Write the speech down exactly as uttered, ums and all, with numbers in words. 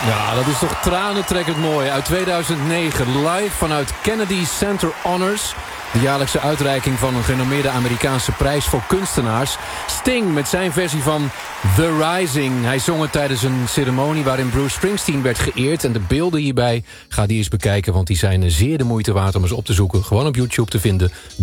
Ja, dat is toch tranentrekkend mooi. Uit tweeduizend negen, live vanuit Kennedy Center Honors. De jaarlijkse uitreiking van een genomineerde Amerikaanse prijs voor kunstenaars. Sting met zijn versie van The Rising. Hij zong het tijdens een ceremonie waarin Bruce Springsteen werd geëerd. En de beelden hierbij, ga die eens bekijken, want die zijn zeer de moeite waard om eens op te zoeken. Gewoon op YouTube te vinden.